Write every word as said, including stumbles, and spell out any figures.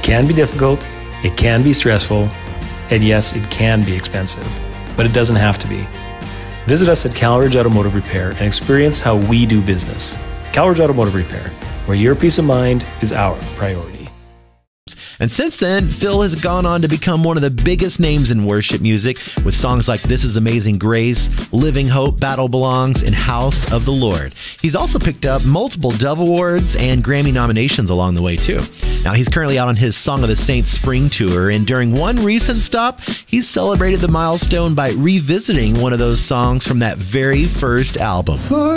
It can be difficult, it can be stressful, and yes, it can be expensive, but it doesn't have to be. Visit us at Calridge Automotive Repair and experience how we do business. Calridge Automotive Repair, where your peace of mind is our priority. And since then, Phil has gone on to become one of the biggest names in worship music with songs like This Is Amazing Grace, Living Hope, Battle Belongs, and House of the Lord. He's also picked up multiple Dove Awards and Grammy nominations along the way, too. Now, he's currently out on his Song of the Saints Spring Tour, and during one recent stop, he's celebrated the milestone by revisiting one of those songs from that very first album.